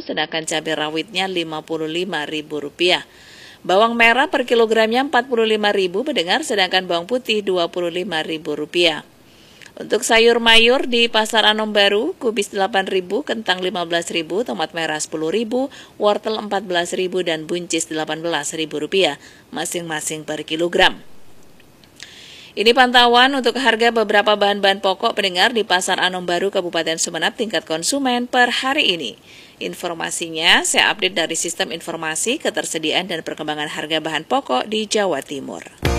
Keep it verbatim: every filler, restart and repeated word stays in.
sedangkan cabai rawitnya lima puluh lima ribu rupiah. Bawang merah per kilogramnya empat puluh lima ribu rupiah pendengar, sedangkan bawang putih dua puluh lima ribu rupiah. Untuk sayur mayur di Pasar Anom Baru, kubis delapan ribu, kentang lima belas ribu, tomat merah sepuluh ribu, wortel empat belas ribu, dan buncis delapan belas ribu rupiah, masing-masing per kilogram. Ini pantauan untuk harga beberapa bahan-bahan pokok pendengar di Pasar Anom Baru, Kabupaten Sumeneb tingkat konsumen per hari ini. Informasinya saya update dari Sistem Informasi Ketersediaan dan Perkembangan Harga Bahan Pokok di Jawa Timur.